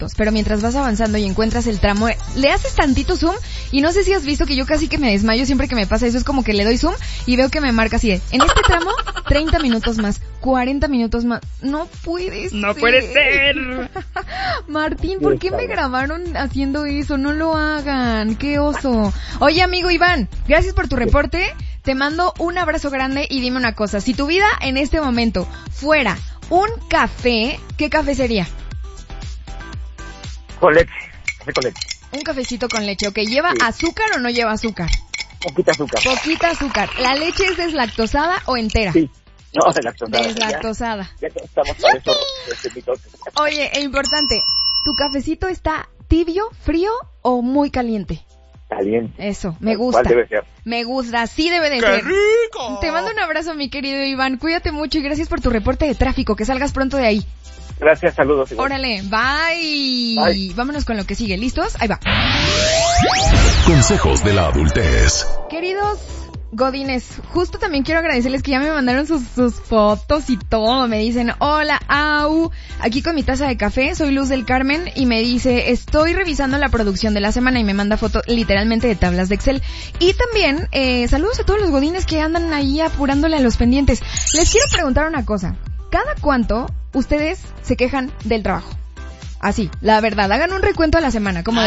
minutos, pero mientras vas avanzando y encuentras el tramo, le haces tantito zoom y no sé si has visto que yo casi que me desmayo siempre que me pasa eso, es como que le doy zoom y veo que me marca así de, en este tramo, 30 minutos más, 40 minutos más. No puede ser. No puede ser. Martín, ¿por qué me grabaron haciendo eso? No lo hagan, qué oso. Oye, amigo Iván, gracias por tu reporte. Te mando un abrazo grande y dime una cosa. Si tu vida en este momento fuera un café, ¿qué café sería? Con leche. Café con leche. Un cafecito con leche, ¿ok? ¿Lleva azúcar o no lleva azúcar? Poquita azúcar. Poquita azúcar. ¿La leche es deslactosada o entera? Sí. No, deslactosada. Deslactosada. Ya estamos para eso. Oye, importante. ¿Tu cafecito está tibio, frío o muy caliente? Caliente. Eso, me gusta. ¿Cuál debe ser? Me gusta, sí debe de ¡Qué ser. rico! Te mando un abrazo, mi querido Iván. Cuídate mucho y gracias por tu reporte de tráfico. Que salgas pronto de ahí. Gracias, saludos. Igual. Órale, bye. Vámonos con lo que sigue. ¿Listos? Ahí va. Consejos de la adultez. Queridos godines, justo también quiero agradecerles que ya me mandaron sus fotos y todo. Me dicen, hola, au, aquí con mi taza de café, soy Luz del Carmen, y me dice, estoy revisando la producción de la semana, y me manda foto literalmente de tablas de Excel. Y también, saludos a todos los godines que andan ahí apurándole a los pendientes. Les quiero preguntar una cosa. ¿Cada cuánto ustedes se quejan del trabajo? Así, la verdad, hagan un recuento a la semana, como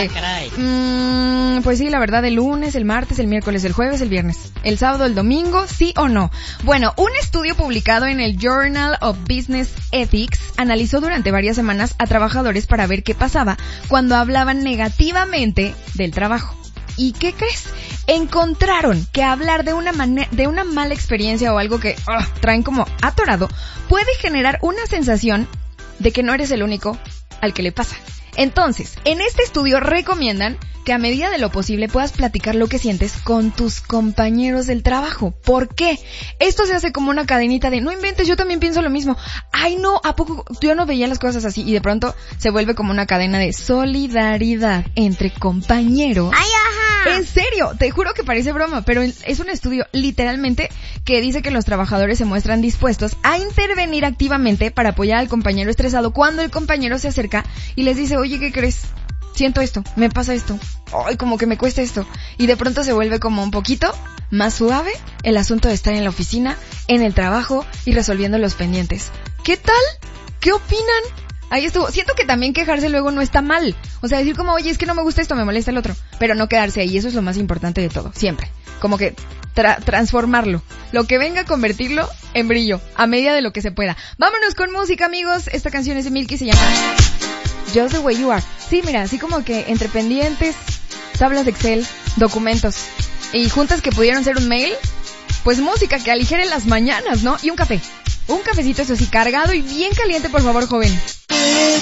pues sí, la verdad, el lunes, el martes, el miércoles, el jueves, el viernes, el sábado, el domingo, ¿sí o no? Bueno, un estudio publicado en el Journal of Business Ethics analizó durante varias semanas a trabajadores para ver qué pasaba cuando hablaban negativamente del trabajo. ¿Y qué crees? Encontraron que hablar de una mala experiencia o algo que traen como atorado puede generar una sensación de que no eres el único al que le pasa. Entonces, en este estudio recomiendan que a medida de lo posible puedas platicar lo que sientes con tus compañeros del trabajo. ¿Por qué? Esto se hace como una cadenita de, no inventes, yo también pienso lo mismo. Ay, no, ¿a poco yo no veía las cosas así? Y de pronto se vuelve como una cadena de solidaridad entre compañeros. ¡Ay, ajá! En serio, te juro que parece broma, pero es un estudio literalmente que dice que los trabajadores se muestran dispuestos a intervenir activamente para apoyar al compañero estresado cuando el compañero se acerca y les dice, oye, ¿qué crees? Siento esto, me pasa esto, ay, como que me cuesta esto. Y de pronto se vuelve como un poquito más suave el asunto de estar en la oficina, en el trabajo y resolviendo los pendientes. ¿Qué tal? ¿Qué opinan? Ahí estuvo. Siento que también quejarse luego no está mal. O sea, decir como, oye, es que no me gusta esto, me molesta el otro. Pero no quedarse ahí, eso es lo más importante de todo, siempre. Como que transformarlo. Lo que venga, convertirlo en brillo, a medida de lo que se pueda. Vámonos con música, amigos. Esta canción es de Milky, se llama Just the Way You Are. Sí, mira, así como que entre pendientes, tablas de Excel, documentos y juntas que pudieron ser un mail, pues música que aligere las mañanas, ¿no? Y un café. Un cafecito, eso sí, cargado y bien caliente, por favor, joven.